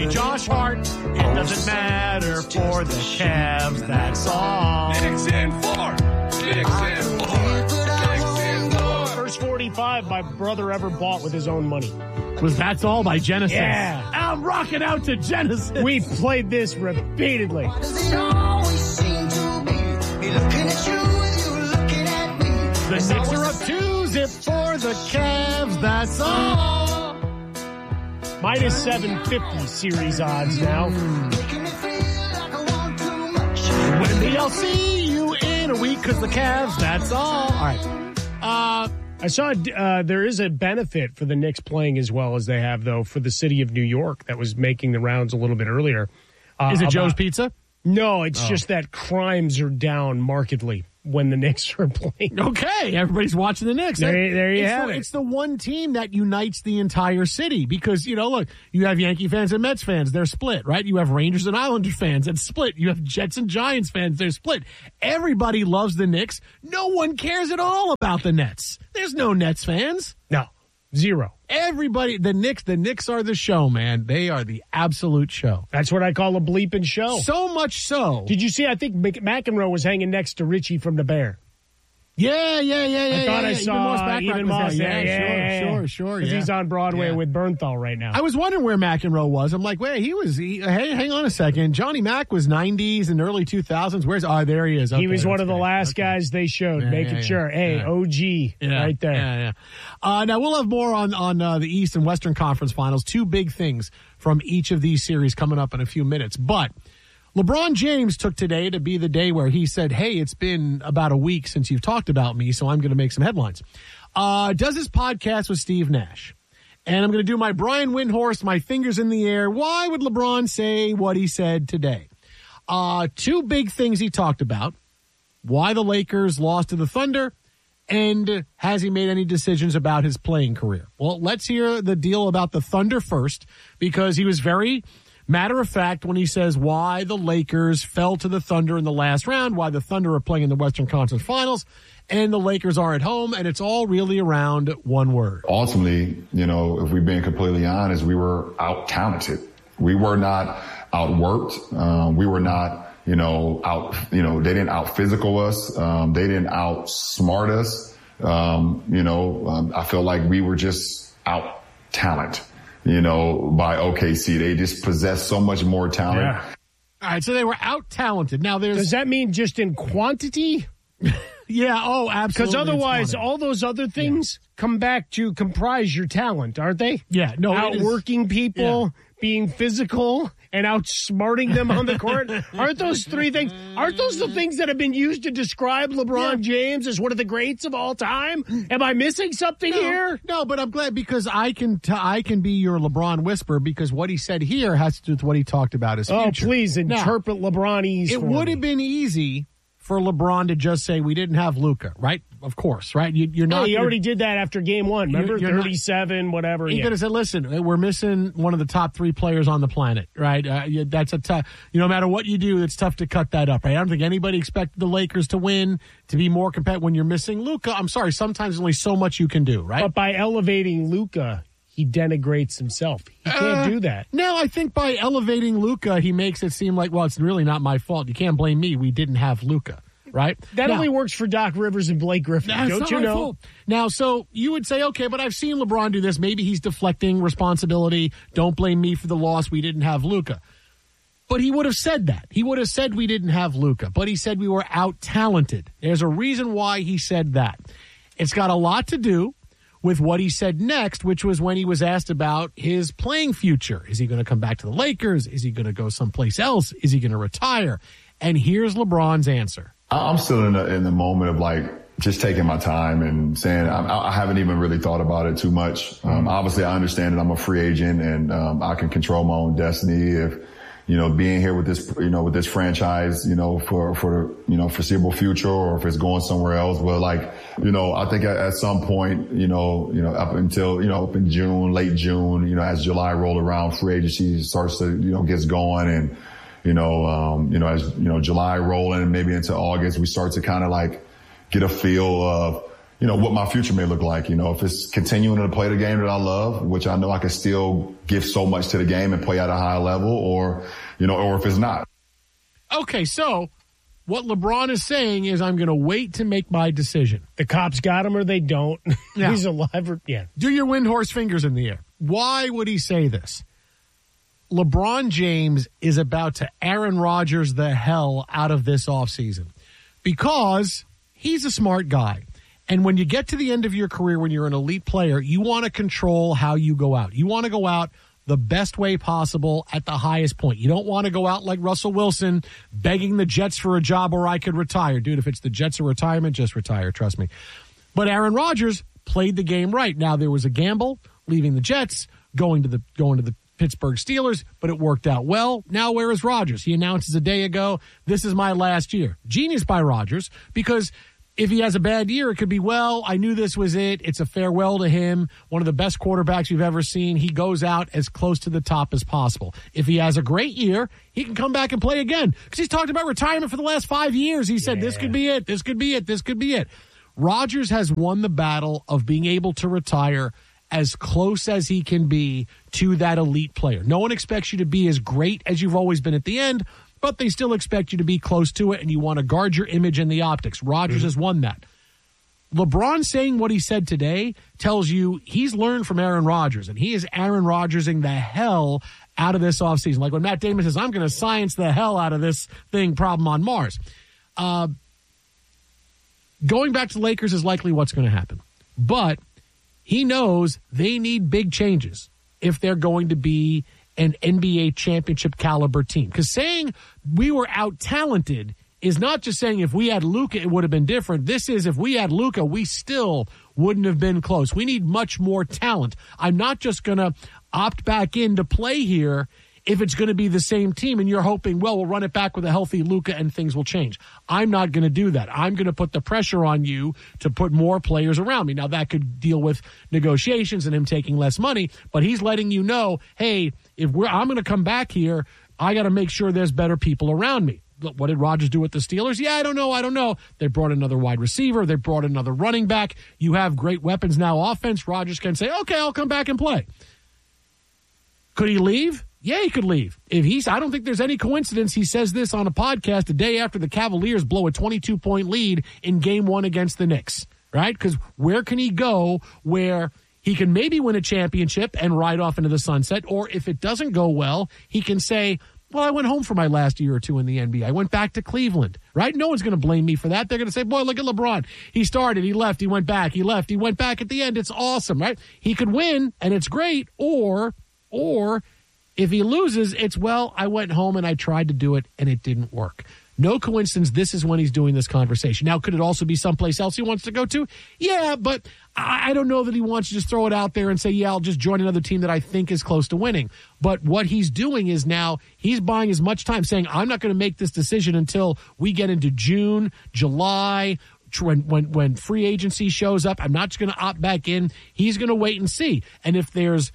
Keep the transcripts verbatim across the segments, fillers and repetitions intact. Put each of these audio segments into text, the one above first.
be Josh Hart. It doesn't matter for the Cavs, that's all. Knicks in four. Knicks in four. Knicks in four. First forty-five my brother ever bought with his own money. Was That's All by Genesis. Yeah. I'm rocking out to Genesis. We played this repeatedly. The Knicks are up two zip for the Cavs, that's all. Minus seven fifty series odds now. Wendy, I'll see you in a week because the Cavs, that's all. All right. Uh, I saw uh, there is a benefit for the Knicks playing as well as they have, though, for the city of New York that was making the rounds a little bit earlier. Uh, Is it about, Joe's Pizza? No, it's oh. just that crimes are down markedly when the Knicks are playing. Okay, everybody's watching the Knicks. There, there you it's have the, it. It's the one team that unites the entire city because, you know, look, you have Yankee fans and Mets fans, they're split, right? You have Rangers and Islanders fans, that's split. You have Jets and Giants fans, they're split. Everybody loves the Knicks. No one cares at all about the Nets. There's no Nets fans. No, zero. Everybody, the Knicks, the Knicks are the show, man. They are the absolute show. That's what I call a bleeping show. So much so. Did you see, I think Mc- McEnroe was hanging next to Richie from the Bear. Yeah, yeah, yeah, yeah. I thought yeah, I yeah. saw Even Moss there. Yeah, Yeah, sure, yeah, yeah. sure, sure. Because yeah. he's on Broadway yeah. with Bernthal right now. I was wondering where McEnroe was. I'm like, wait, he was, he, hey, hang on a second. Johnny Mac was nineties and early two thousands. Where's, oh, there he is. Okay, he was one of the great. last okay. guys they showed, Yeah, making yeah, sure, yeah. hey, Yeah. O G, Yeah, right there. Yeah, yeah. Uh, now, we'll have more on, on uh, the East and Western Conference Finals. Two big things from each of these series coming up in a few minutes. But LeBron James took today to be the day where he said, hey, it's been about a week since you've talked about me, so I'm going to make some headlines. Uh, does his podcast with Steve Nash. And I'm going to do my Brian Windhorst, my fingers in the air. Why would LeBron say what he said today? Uh, two big things he talked about. Why the Lakers lost to the Thunder, and has he made any decisions about his playing career? Well, let's hear the deal about the Thunder first, because he was very matter of fact when he says why the Lakers fell to the Thunder in the last round, why the Thunder are playing in the Western Conference Finals, and the Lakers are at home, and it's all really around one word. Ultimately, you know, if we're being completely honest, we were out-talented. We were not outworked. Um, we were not, you know, out, you know, they didn't out-physical us. Um, they didn't out-smart us. Um, you know, um, I feel like we were just out-talent. You know, by O K C. They just possess so much more talent. Yeah. All right, so they were out-talented. Now, there's... Does that mean just in quantity? Yeah, oh, absolutely. Because otherwise, all those other things yeah. come back to comprise your talent, aren't they? Yeah, no. Outworking people, yeah. being physical, and outsmarting them on the court. Aren't those three things? Aren't those the things that have been used to describe LeBron yeah. James as one of the greats of all time? Am I missing something no, here? No, but I'm glad because I can t- I can be your LeBron whisperer because what he said here has to do with what he talked about his oh, future. Oh, please interpret now, LeBronese. It would have been easy for LeBron to just say we didn't have Luka, right? Of course, right? You, you're not. Yeah, he gonna, already did that after game one. Remember, you're, you're thirty-seven, not, whatever. He yeah. could have said, "Listen, we're missing one of the top three players on the planet, right? Uh, that's a tough. You know, no matter what you do, it's tough to cut that up, right? I don't think anybody expected the Lakers to win, to be more competitive when you're missing Luka. I'm sorry, sometimes there's only so much you can do, right? But by elevating Luka, he denigrates himself. He can't uh, do that. No, I think by elevating Luka, he makes it seem like, well, it's really not my fault. You can't blame me. We didn't have Luka. Right? That now, only works for Doc Rivers and Blake Griffin. Don't you know? Fault. Now, so you would say, okay, but I've seen LeBron do this. Maybe he's deflecting responsibility. Don't blame me for the loss. We didn't have Luka. But he would have said that. He would have said we didn't have Luka. But he said we were out-talented. There's a reason why he said that. It's got a lot to do with what he said next, which was when he was asked about his playing future. Is he going to come back to the Lakers? Is he going to go someplace else? Is he going to retire? And here's LeBron's answer. I'm still in the, in the moment of like just taking my time and saying I, I haven't even really thought about it too much. Um, obviously, I understand that I'm a free agent and um, I can control my own destiny. If you know, being here with this, you know, with this franchise, you know, for for you know foreseeable future, or if it's going somewhere else. But like, you know, I think at, at some point, you know, you know, up until you know, up in June, late June, you know, as July roll around, free agency starts to you know gets going and. You know, um, you know, as, you know, July rolling and maybe into August, we start to kind of like get a feel of, you know, what my future may look like. You know, if it's continuing to play the game that I love, which I know I can still give so much to the game and play at a high level, or, you know, or if it's not. Okay, so what LeBron is saying is I'm going to wait to make my decision. The cops got him or they don't. Yeah. He's alive. Or, yeah. Do your Windhorse fingers in the air. Why would he say this? LeBron James is about to Aaron Rodgers the hell out of this offseason because he's a smart guy. And when you get to the end of your career, when you're an elite player, you want to control how you go out. You want to go out the best way possible at the highest point. You don't want to go out like Russell Wilson begging the Jets for a job or I could retire. Dude, if it's the Jets or retirement, just retire, trust me. But Aaron Rodgers played the game right. Now, there was a gamble leaving the Jets, going to the going to the Pittsburgh Steelers, but it worked out well. Now, where is Rodgers? He announces a day ago, this is my last year. Genius by Rodgers, because if he has a bad year, it could be, well, I knew this was it. It's a farewell to him. One of the best quarterbacks you've ever seen. He goes out as close to the top as possible. If he has a great year, he can come back and play again. Because he's talked about retirement for the last five years. He said, yeah. this could be it. This could be it. This could be it. Rodgers has won the battle of being able to retire as close as he can be to that elite player. No one expects you to be as great as you've always been at the end, but they still expect you to be close to it, and you want to guard your image and the optics. Rodgers mm-hmm. has won that. LeBron saying what he said today tells you he's learned from Aaron Rodgers, and he is Aaron Rodgersing the hell out of this offseason. Like when Matt Damon says, I'm going to science the hell out of this thing problem on Mars. Uh, going back to the Lakers is likely what's going to happen. But he knows they need big changes if they're going to be an N B A championship caliber team. Because saying we were out-talented is not just saying if we had Luka, it would have been different. This is if we had Luka, we still wouldn't have been close. We need much more talent. I'm not just going to opt back in to play here if it's going to be the same team and you're hoping, well, we'll run it back with a healthy Luka and things will change. I'm not going to do that. I'm going to put the pressure on you to put more players around me. Now, that could deal with negotiations and him taking less money, but he's letting you know, hey, if we're I'm going to come back here, I got to make sure there's better people around me. What did Rodgers do with the Steelers? Yeah, I don't know. I don't know. They brought another wide receiver. They brought another running back. You have great weapons now offense. Rodgers can say, okay, I'll come back and play. Could he leave? Yeah, he could leave. If he's, I don't think there's any coincidence he says this on a podcast the day after the Cavaliers blow a twenty-two point lead in game one against the Knicks, right? Because where can he go where he can maybe win a championship and ride off into the sunset? Or if it doesn't go well, he can say, well, I went home for my last year or two in the N B A. I went back to Cleveland, right? No one's going to blame me for that. They're going to say, boy, look at LeBron. He started, he left, he went back, he left, he went back at the end. It's awesome, right? He could win, and it's great. Or, or... if he loses, it's, well, I went home and I tried to do it and it didn't work. No coincidence, this is when he's doing this conversation. Now, could it also be someplace else he wants to go to? Yeah, but I don't know that he wants to just throw it out there and say, yeah, I'll just join another team that I think is close to winning. But what he's doing is now he's buying as much time, saying, I'm not going to make this decision until we get into June, July, when, when, when free agency shows up. I'm not just going to opt back in. He's going to wait and see. And if there's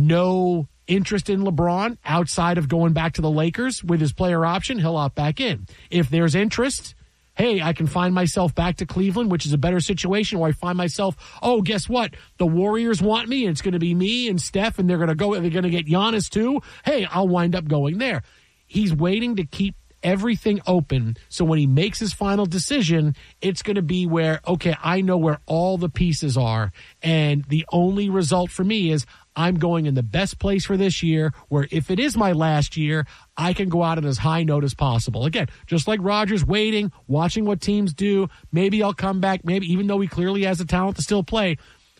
no interest in LeBron outside of going back to the Lakers with his player option, he'll opt back in. If there's interest, hey, I can find myself back to Cleveland, which is a better situation, or I find myself, oh, guess what? The Warriors want me, and it's going to be me and Steph, and they're going to go, they're going to get Giannis too. Hey, I'll wind up going there. He's waiting to keep everything open, so when he makes his final decision, it's going to be where, okay, I know where all the pieces are, and the only result for me is I'm going in the best place for this year, where if it is my last year, I can go out on as high note as possible. Again, just like Rodgers, waiting, watching what teams do. Maybe I'll come back, maybe even though he clearly has the talent to still play.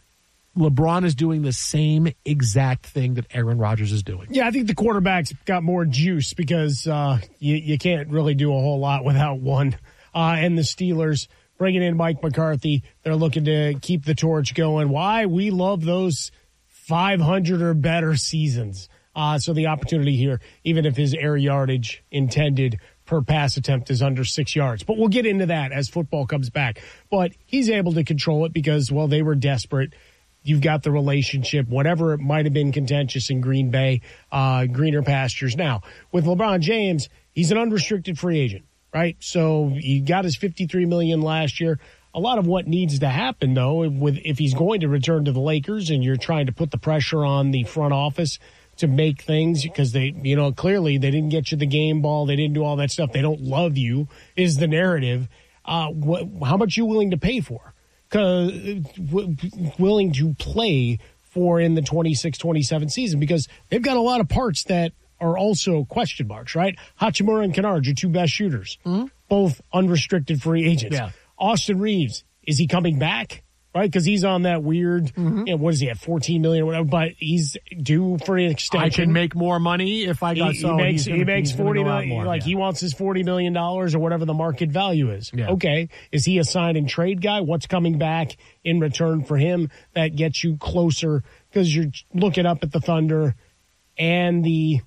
LeBron is doing the same exact thing that Aaron Rodgers is doing. Yeah, I think the quarterback's got more juice because uh, you, you can't really do a whole lot without one. Uh, and the Steelers bringing in Mike McCarthy, they're looking to keep the torch going. Why? We love those five hundred or better seasons. Uh, so the opportunity here, even if his air yardage intended per pass attempt is under six yards. But we'll get into that as football comes back. But he's able to control it because, well, they were desperate. You've got the relationship, whatever it might have been contentious in Green Bay, uh, greener pastures. Now, with LeBron James, he's an unrestricted free agent, right? So he got his fifty-three million dollars last year. a lot of what needs to happen, though, with if he's going to return to the Lakers and you're trying to put the pressure on the front office to make things, because they, you know, clearly they didn't get you the game ball, they didn't do all that stuff, they don't love you, is the narrative. Uh, wh- how much you willing to pay for? Because w- willing to play for in the twenty-six twenty-seven season, because they've got a lot of parts that are also question marks, right? Hachimura and Kennard, your two best shooters, mm-hmm. both unrestricted free agents. Yeah. Austin Reeves, is he coming back? Right, because he's on that weird. Mm-hmm. You know, what is he at? Fourteen million or whatever. But he's due for an extension. I can make more money if I got. He, so he makes gonna, he makes forty million. More, like yeah. he wants his forty million dollars or whatever the market value is. Yeah. Okay, is he a sign and trade guy? What's coming back in return for him that gets you closer? Because you're looking up at the Thunder and the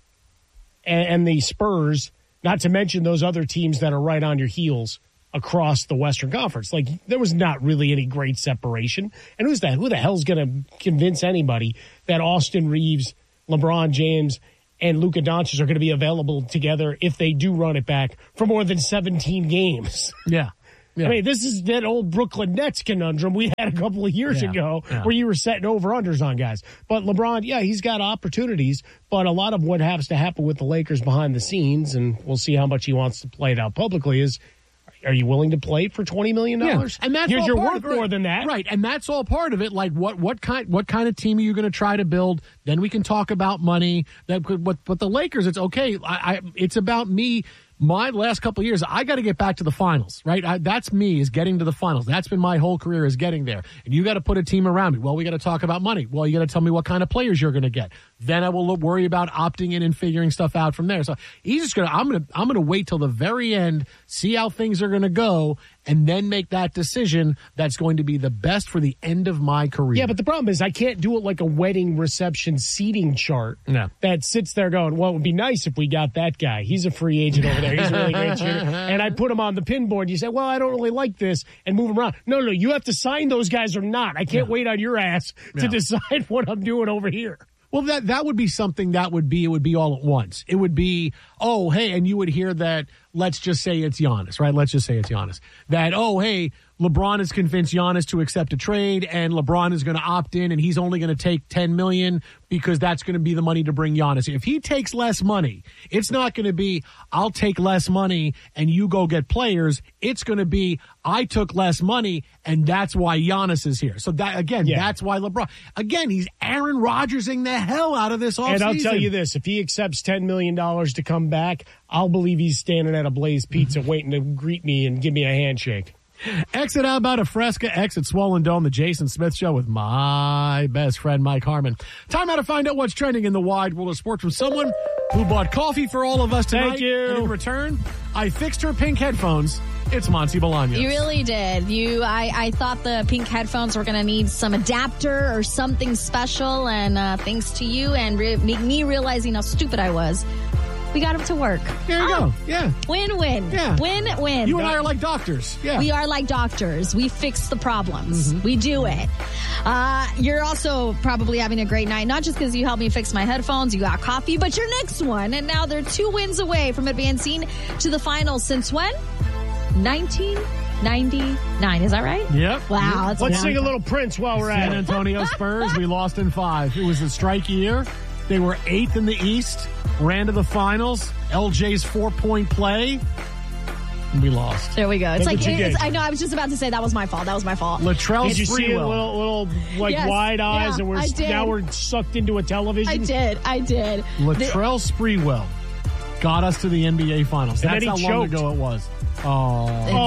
and, and the Spurs. Not to mention those other teams that are right on your heels across the Western Conference. Like, there was not really any great separation. And who's that? Who the hell's going to convince anybody that Austin Reeves, LeBron James, and Luka Doncic are going to be available together if they do run it back for more than seventeen games? Yeah. yeah. I mean, this is that old Brooklyn Nets conundrum we had a couple of years yeah. ago yeah. where you were setting over-unders on guys. But LeBron, yeah, he's got opportunities, but a lot of what has to happen with the Lakers behind the scenes, and we'll see how much he wants to play it out publicly, is are you willing to play for twenty million dollars? Yeah. And that's Here's all your part worth of it. more than that. Right. And that's all part of it. Like, what, what kind what kind of team are you going to try to build? Then we can talk about money. That could, but, but the Lakers, it's okay. I, I, it's about me. My last couple of years, I got to get back to the finals, right? I, that's me, is getting to the finals. That's been my whole career, is getting there. And you got to put a team around me. Well, we got to talk about money. Well, you got to tell me what kind of players you're going to get. Then I will look, worry about opting in and figuring stuff out from there. So he's just going to, I'm going to, I'm going to wait till the very end, see how things are going to go, and then make that decision that's going to be the best for the end of my career. Yeah, but the problem is I can't do it like a wedding reception seating chart No. that sits there going, well, it would be nice if we got that guy. He's a free agent over there. He's a really great shooter. And I put him on the pin board. You say, well, I don't really like this, and move him around. No, no, you have to sign those guys or not. I can't Yeah. wait on your ass to Yeah. decide what I'm doing over here. Well, that that would be something that would be, it would be all at once. It would be, oh, hey, and you would hear that, let's just say it's Giannis, right? Let's just say it's Giannis. That, oh, hey, LeBron has convinced Giannis to accept a trade, and LeBron is going to opt in, and he's only going to take ten million dollars because that's going to be the money to bring Giannis. If he takes less money, it's not going to be, I'll take less money and you go get players. It's going to be, I took less money, and that's why Giannis is here. So that, again, Yeah. that's why LeBron, again, he's Aaron Rodgersing the hell out of this offseason. And I'll tell you this, if he accepts ten million dollars to come back, I'll believe he's standing at a Blaze Pizza waiting to greet me and give me a handshake. Exit out about a Fresca, exit Swollen Dome, the Jason Smith Show with my best friend, Mike Harmon. Time out to find out what's trending in the wide world of sports from someone who bought coffee for all of us tonight. Thank you. And in return, I fixed her pink headphones. It's Monty Bolaños. You really did. You, I, I thought the pink headphones were going to need some adapter or something special, and uh, thanks to you and re- me realizing how stupid I was, we got them to work. There you oh. go. Yeah. Win-win. Yeah. Win-win. You and I are like doctors. Yeah. We are like doctors. We fix the problems. Mm-hmm. We do it. Uh, you're also probably having a great night, not just because you helped me fix my headphones, you got coffee, but your next one. And now they're two wins away from advancing to the finals. Since when? nineteen ninety-nine. Is that right? Yep. Wow. That's Let's a sing a little Prince while we're at San it. Antonio Spurs, we lost in five. It was a strike year. They were eighth in the East, ran to the finals. L J's four-point play, and we lost. There we go. It's Look like, what you it's, did. I know, I was just about to say that was my fault. That was my fault. Latrell Did you see it? Sprewell. Little, little like Yes. wide eyes, Yeah, and we're I did. now we're sucked into a television. I did. I did. Latrell Sprewell got us to the N B A Finals. And That's then how he long choked. ago it was. Oh,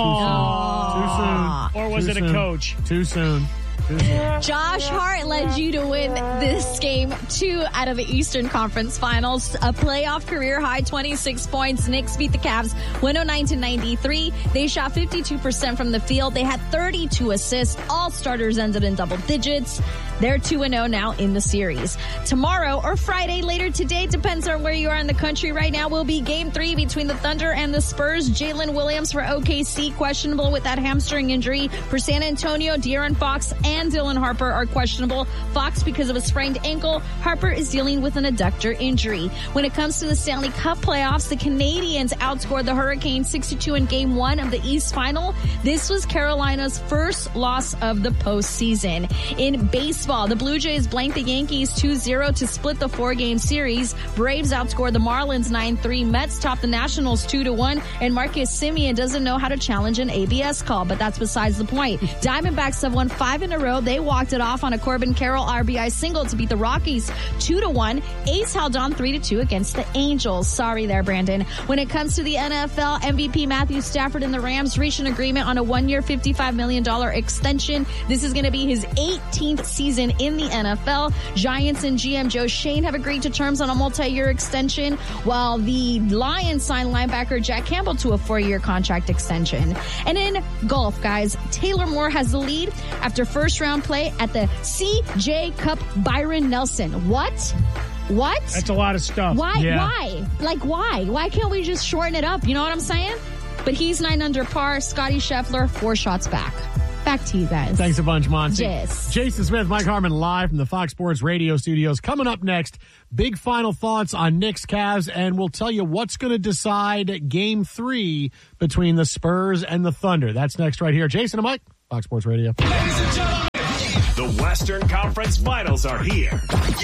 Oh. too soon. Or was Too it a soon. coach? Too soon. Too soon. Josh Hart led you to win this game, two out of the Eastern Conference Finals. A playoff career high, twenty-six points. Knicks beat the Cavs one oh nine to ninety-three. They shot fifty-two percent from the field. They had thirty-two assists. All starters ended in double digits. They're two and oh now in the series. Tomorrow or Friday later today, depends on where you are in the country right now, will be game three between the Thunder and the Spurs. Jalen Williams for O K C, questionable with that hamstring injury. For San Antonio, De'Aaron Fox and Dylan Harper are questionable. Fox because of a sprained ankle. Harper is dealing with an adductor injury. When it comes to the Stanley Cup playoffs, the Canadians outscored the Hurricanes six to two in game one of the East Final. This was Carolina's first loss of the postseason. In baseball, the Blue Jays blanked the Yankees two zero to split the four-game series. Braves outscored the Marlins nine three. Mets topped the Nationals two to one. And Marcus Semien doesn't know how to challenge an A B S call, but that's besides the point. Diamondbacks have won five in a row. They walked it off on a Corbin Carroll R B I single to beat the Rockies two to one. A's held on three to two against the Angels. Sorry there, Brandon. When it comes to the N F L, M V P Matthew Stafford and the Rams reached an agreement on a one-year fifty-five million dollars extension. This is going to be his eighteenth season in the N F L. Giants and G M Joe Shane have agreed to terms on a multi-year extension, while the Lions signed linebacker Jack Campbell to a four-year contract extension. And in golf, guys, Taylor Moore has the lead after first-round play at the C J Cup. Byron Nelson. What? What? That's a lot of stuff. Why? Yeah. Why? Like, why? Why can't we just shorten it up? You know what I'm saying? But he's nine under par. Scotty Scheffler, four shots back. Back to you guys. Thanks a bunch, Monty. Yes. Jason Smith, Mike Harmon, live from the Fox Sports Radio studios. Coming up next, big final thoughts on Knicks Cavs, and we'll tell you what's going to decide game three between the Spurs and the Thunder. That's next right here. Jason and Mike, Fox Sports Radio. Ladies and gentlemen, the Western Conference Finals are here.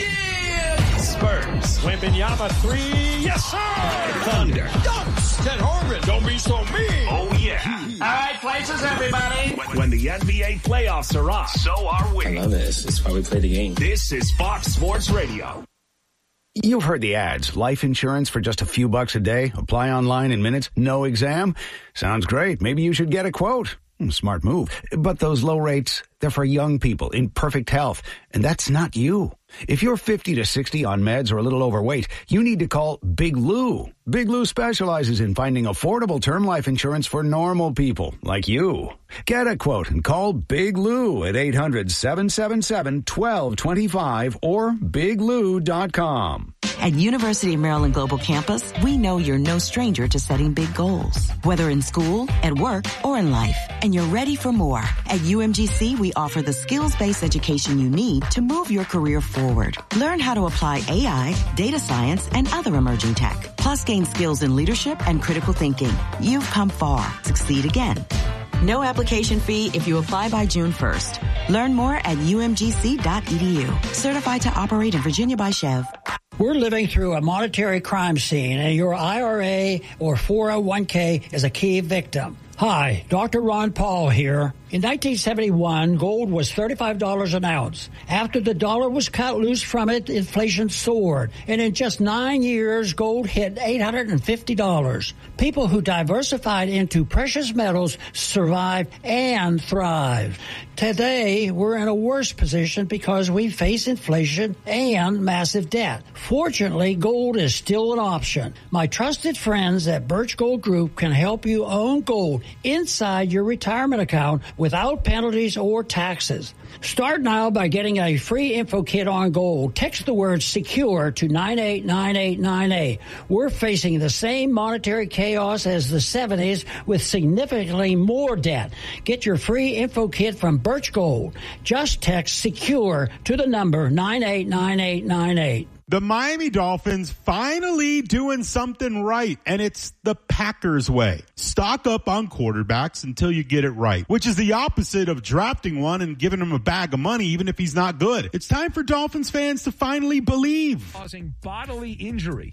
yeah! Spurs. Wembanyama three. Yes, sir. Thunder. Dunks! Ted Harmon, don't be so mean! Oh, yeah. All right, places, everybody. When, when the N B A playoffs are on, so are we. I love it. It's, it's why we play the game. This is Fox Sports Radio. You've heard the ads. Life insurance for just a few bucks a day. Apply online in minutes. No exam. Sounds great. Maybe you should get a quote. Smart move. But those low rates, they're for young people in perfect health. And that's not you. If you're fifty to sixty on meds or a little overweight, you need to call Big Lou. Big Lou specializes in finding affordable term life insurance for normal people like you. Get a quote and call Big Lou at eight hundred, seven seven seven, one two two five or big lou dot com. At University of Maryland Global Campus, we know you're no stranger to setting big goals, whether in school, at work, or in life. And you're ready for more. At U M G C, we offer the skills-based education you need to move your career forward. Learn how to apply A I, data science, and other emerging tech. Plus gain skills in leadership and critical thinking. You've come far. Succeed again. No application fee if you apply by June first. Learn more at u m g c dot e d u. Certified to operate in Virginia by Chev. We're living through a monetary crime scene, and your I R A or four oh one k is a key victim. Hi, Doctor Ron Paul here. In nineteen seventy-one, gold was thirty-five dollars an ounce. After the dollar was cut loose from it, inflation soared. And in just nine years, gold hit eight hundred fifty dollars. People who diversified into precious metals survived and thrived. Today, we're in a worse position because we face inflation and massive debt. Fortunately, gold is still an option. My trusted friends at Birch Gold Group can help you own gold inside your retirement account without penalties or taxes. Start now by getting a free info kit on gold. Text the word SECURE to nine eight nine eight nine eight. We're facing the same monetary chaos as the seventies with significantly more debt. Get your free info kit from Birch Gold. Just text SECURE to the number nine eight nine eight nine eight. The Miami Dolphins finally doing something right, and it's the Packers way. Stock up on quarterbacks until you get it right, which is the opposite of drafting one and giving him a bag of money even if he's not good. It's time for Dolphins fans to finally believe. Causing bodily injury.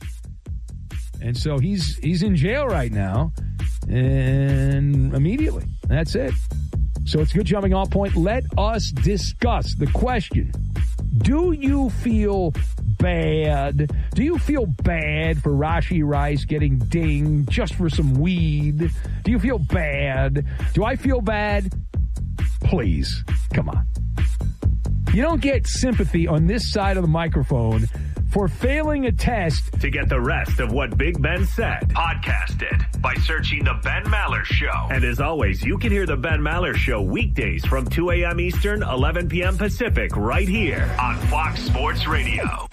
And so he's he's in jail right now, and immediately. That's it. So it's a good jumping off point. Let us discuss the question. Do you feel bad? Do you feel bad for Rashee Rice getting dinged just for some weed? Do you feel bad? Do I feel bad? Please, come on. You don't get sympathy on this side of the microphone for failing a test. To get the rest of what Big Ben said, podcast it by searching The Ben Maller Show. And as always, you can hear The Ben Maller Show weekdays from two a.m. Eastern, eleven p.m. Pacific, right here on Fox Sports Radio.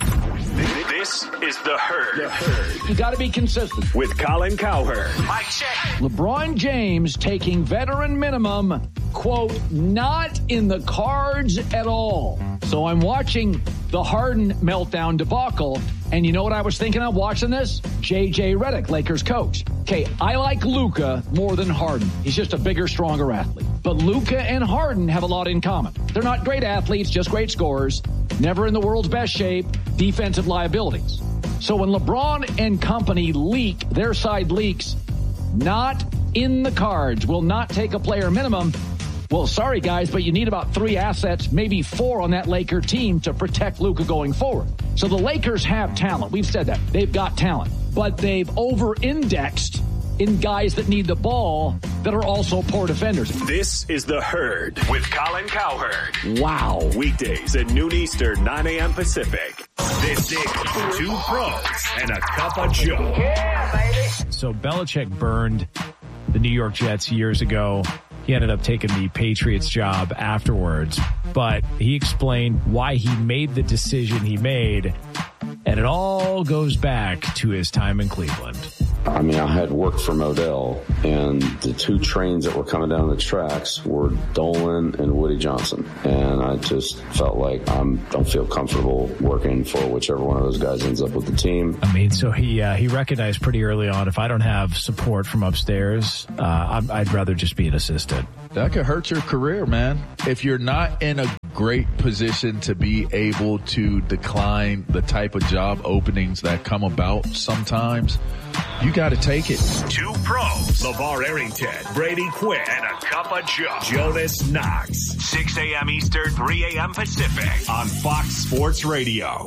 This is The Herd. The Herd. You got to be consistent. With Colin Cowherd. Mike check. LeBron James taking veteran minimum, quote, not in the cards at all. So I'm watching the Harden meltdown debacle, and you know what I was thinking of watching this? J J Redick, Lakers coach. Okay, I like Luka more than Harden. He's just a bigger, stronger athlete. But Luka and Harden have a lot in common. They're not great athletes, just great scorers, never in the world's best shape, defensive liabilities. So when LeBron and company leak, their side leaks, not in the cards, will not take a player minimum. Well, sorry, guys, but you need about three assets, maybe four on that Laker team to protect Luka going forward. So the Lakers have talent. We've said that. They've got talent. But they've over-indexed in guys that need the ball that are also poor defenders. This is The Herd with Colin Cowherd. Wow. Weekdays at noon Eastern, nine a.m. Pacific. This is Two Pros and a Cup of Joe. Yeah, baby. So Belichick burned the New York Jets years ago. He ended up taking the Patriots job afterwards, but he explained why he made the decision he made, and it all goes back to his time in Cleveland. I mean, I had worked for Modell, and the two trains that were coming down the tracks were Dolan and Woody Johnson. And I just felt like I don't feel comfortable working for whichever one of those guys ends up with the team. I mean, so he uh, he recognized pretty early on, if I don't have support from upstairs, uh, I'm, I'd rather just be an assistant. That could hurt your career, man. If you're not in a great position to be able to decline the type of job openings that come about sometimes, you got to take it. Two Pros, LeVar Arrington, Brady Quinn, and a Cup of Joe. Jonas Knox, six a.m. Eastern, three a.m. Pacific on Fox Sports Radio.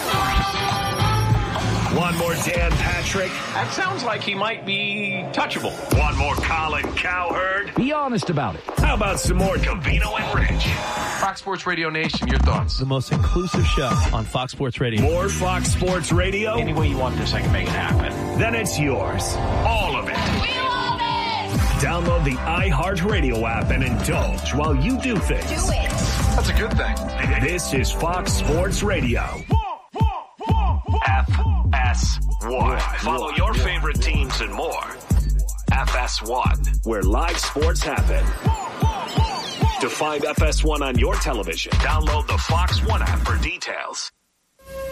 One more Dan Patrick. That sounds like he might be touchable. One more Colin Cowherd. Be honest about it. How about some more Covino and Rich? Fox Sports Radio Nation, your thoughts? The most inclusive show on Fox Sports Radio. More Fox Sports Radio? Any way you want this, I can make it happen. Then it's yours. All of it. We love it! Download the iHeartRadio app and indulge while you do things. Do it. That's a good thing. This is Fox Sports Radio. F S one. Follow your favorite teams and more. F S one, where live sports happen. To find F S one on your television, download the Fox One app for details.